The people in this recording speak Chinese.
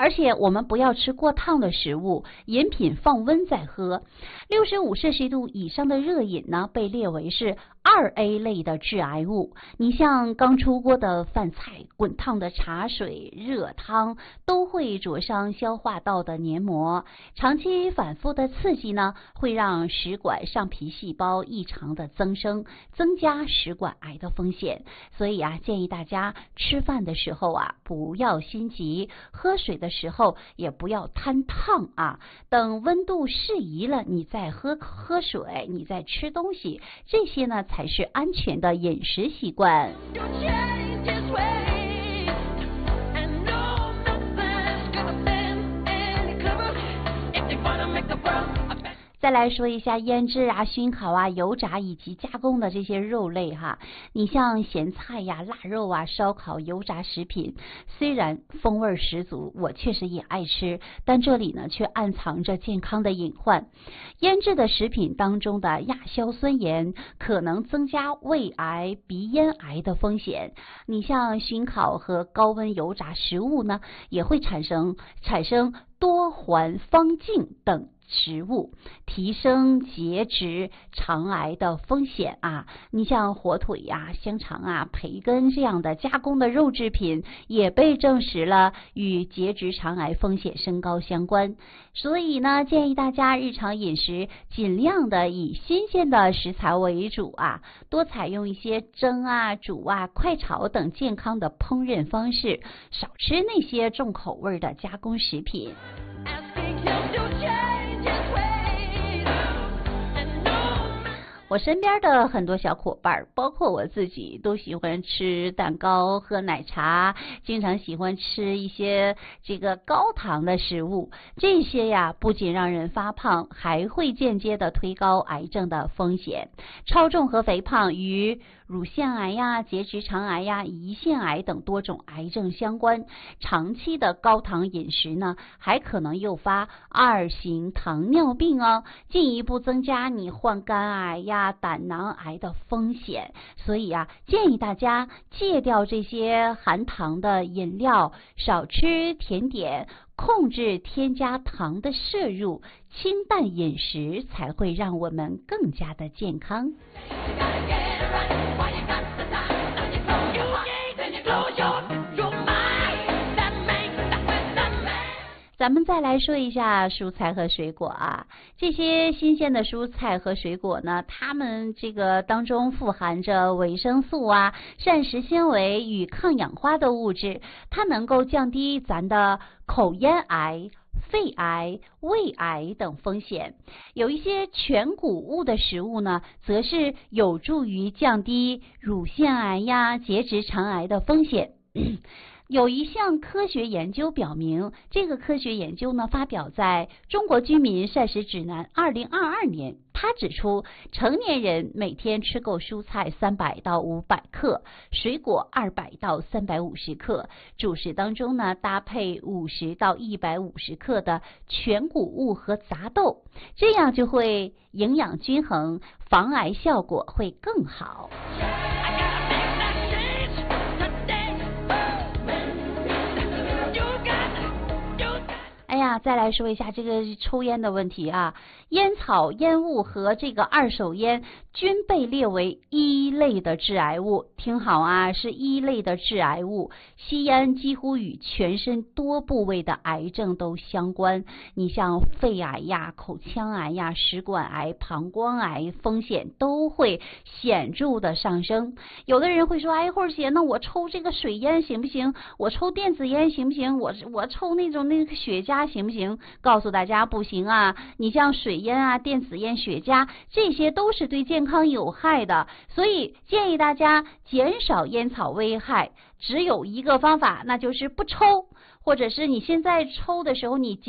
而且我们不要吃过烫的食物，饮品放温再喝。65摄氏度以上的热饮呢，被列为是2A 类的致癌物。你像刚出锅的饭菜、滚烫的茶水、热汤，都会灼伤消化道的黏膜。长期反复的刺激呢，会让食管上皮细胞异常的增生，增加食管癌的风险。所以啊，建议大家吃饭的时候啊，不要心急；喝水的时候也不要贪烫啊。等温度适宜了，你再喝水，你再吃东西，这些呢才是安全的饮食习惯。再来说一下腌制啊、熏烤啊、油炸以及加工的这些肉类哈，你像咸菜呀、腊肉啊、烧烤、油炸食品，虽然风味十足，我确实也爱吃，但这里呢却暗藏着健康的隐患。腌制的食品当中的亚硝酸盐可能增加胃癌、鼻咽癌的风险。你像熏烤和高温油炸食物呢，也会产生多环芳烃等食物，提升结直肠癌的风险啊！你像火腿呀、香肠啊、培根这样的加工的肉制品，也被证实了与结直肠癌风险升高相关。所以呢，建议大家日常饮食尽量的以新鲜的食材为主啊，多采用一些蒸啊、煮啊、快炒等健康的烹饪方式，少吃那些重口味的加工食品。我身边的很多小伙伴，包括我自己，都喜欢吃蛋糕、喝奶茶，经常喜欢吃一些这个高糖的食物。这些呀，不仅让人发胖，还会间接的推高癌症的风险。超重和肥胖与乳腺癌呀、结直肠癌呀、胰腺癌等多种癌症相关。长期的高糖饮食呢，还可能诱发2型糖尿病哦，进一步增加你患肝癌呀、胆囊癌的风险。所以啊，建议大家戒掉这些含糖的饮料，少吃甜点，控制添加糖的摄入，清淡饮食才会让我们更加的健康。咱们再来说一下蔬菜和水果啊，这些新鲜的蔬菜和水果呢，它们这个当中富含着维生素啊、膳食纤维与抗氧化的物质，它能够降低咱的口咽癌、肺癌、胃癌等风险。有一些全谷物的食物呢，则是有助于降低乳腺癌呀、结直肠癌的风险。有一项科学研究表明，这个科学研究呢发表在《中国居民膳食指南》2022年。他指出，成年人每天吃够蔬菜300到500克，水果200到350克，主食当中呢搭配50到150克的全谷物和杂豆，这样就会营养均衡，防癌效果会更好。哎呀，再来说一下这个抽烟的问题啊，烟草、烟雾和这个二手烟均被列为1类的致癌物。听好啊，是1类的致癌物。吸烟几乎与全身多部位的癌症都相关，你像肺癌呀、口腔癌呀、食管癌、膀胱癌风险都会显著的上升。有的人会说，哎，慧姐，那我抽这个水烟行不行？我抽电子烟行不行？我抽那个雪茄行不行？告诉大家不行啊！你像水烟啊、电子烟、雪茄，这些都是对健康有害的，所以建议大家减少烟草危害。只有一个方法，那就是不抽，或者是你现在抽的时候，你